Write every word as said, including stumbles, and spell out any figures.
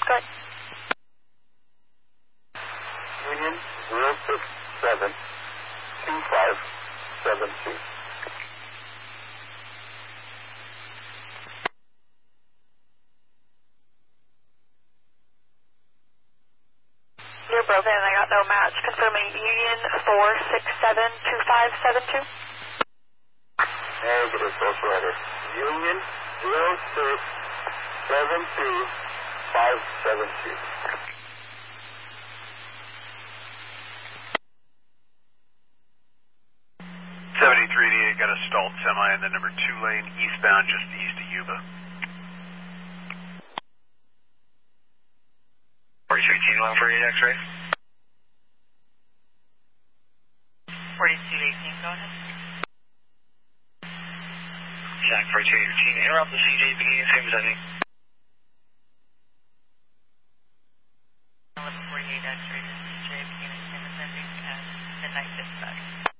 Go ahead. Union zero six seven two five seven two. You're broken and I got no match. Confirming Union four six seven two five seven two. Negative, Ghost Rider. Union zero six seven two five seven two. seventy-three eighty-eight got a stalled semi in the number two lane eastbound just east of Yuba. forty-three Team one for eight X-ray. forty-two eighteen, go ahead. Jack forty-two eighteen, interrupt the C J beginning same setting. eleven forty-eight X-ray to C J, beginning same ascending at midnight dispatch.